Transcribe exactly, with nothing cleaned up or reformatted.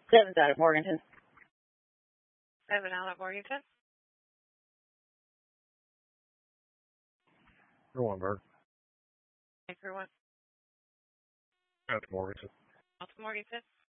Seven's out of Morganton. Seven out of Morganton. For one, Bird. Thank you, one. Out to Morganton. Out to Morganton.